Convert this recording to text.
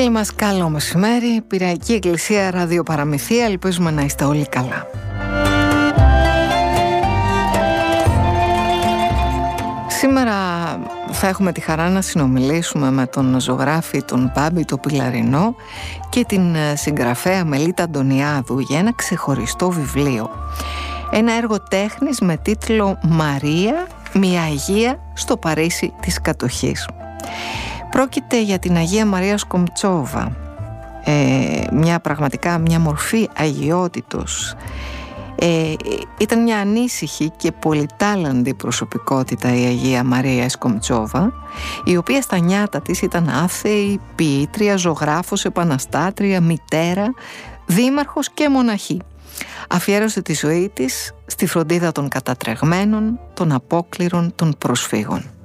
Φίλοι μας, καλό μεσημέρι. Πειραϊκή Εκκλησία, ραδιοπαραμυθία. Ελπίζουμε να είστε όλοι καλά. Σήμερα θα έχουμε τη χαρά να συνομιλήσουμε με τον ζωγράφη τον Μπάμπη το Πιλαρινό και την συγγραφέα Μελίτα Αντωνιάδου για ένα ξεχωριστό βιβλίο. Ένα έργο τέχνης με τίτλο «Μαρία, μια Αγία στο Παρίσι της κατοχής». Πρόκειται για την Αγία Μαρία Σκομτσόβα, πραγματικά μια μορφή αγιότητος. Ήταν μια ανήσυχη και πολυτάλαντη προσωπικότητα η Αγία Μαρία Σκομτσόβα, η οποία στα νιάτα της ήταν άθεη, ποιήτρια, ζωγράφος, επαναστάτρια, μητέρα, δήμαρχος και μοναχή. Αφιέρωσε τη ζωή της στη φροντίδα των κατατρεγμένων, των απόκληρων, των προσφύγων.